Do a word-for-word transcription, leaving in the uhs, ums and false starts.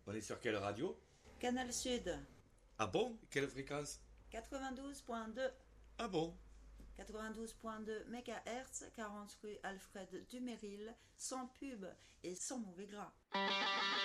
On est sur quelle radio? Canal Sud, Ah bon? Quelle fréquence? quatre-vingt-douze point deux. Ah bon? quatre-vingt-douze point deux mégahertz, quarante rue Alfred Dumeril, sans pub et sans mauvais gras.